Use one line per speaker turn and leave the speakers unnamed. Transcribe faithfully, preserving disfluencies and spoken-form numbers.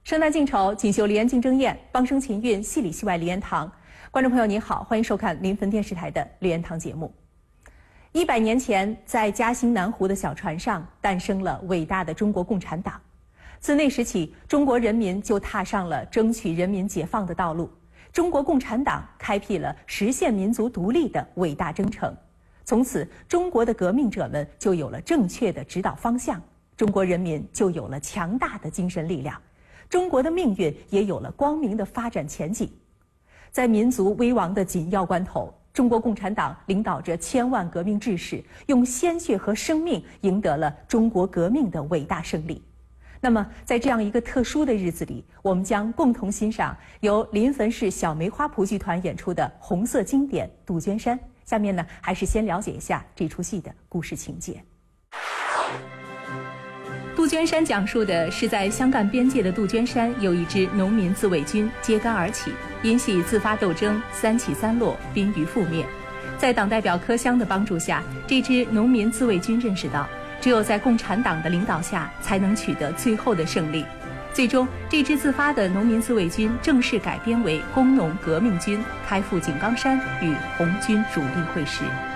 生旦净丑，锦绣梨园竞争宴，邦声琴韵，戏里戏外梨园堂。观众朋友您好，欢迎收看临汾电视台的梨园堂节目。一百年前，在嘉兴南湖的小船上诞生了伟大的中国共产党。自那时起，中国人民就踏上了争取人民解放的道路。中国共产党开辟了实现民族独立的伟大征程。从此，中国的革命者们就有了正确的指导方向，中国人民就有了强大的精神力量。中国的命运也有了光明的发展前景。在民族危亡的紧要关头，中国共产党领导着千万革命志士，用鲜血和生命赢得了中国革命的伟大胜利。那么，在这样一个特殊的日子里，我们将共同欣赏由临汾市小梅花蒲剧团演出的红色经典《杜鹃山》。下面呢，还是先了解一下这出戏的故事情节。杜鹃山讲述的是在湘赣边界的杜鹃山有一支农民自卫军揭竿而起，因系自发斗争，三起三落，濒于覆灭。在党代表柯湘的帮助下，这支农民自卫军认识到，只有在共产党的领导下，才能取得最后的胜利。最终，这支自发的农民自卫军正式改编为工农革命军，开赴井冈山与红军主力会师。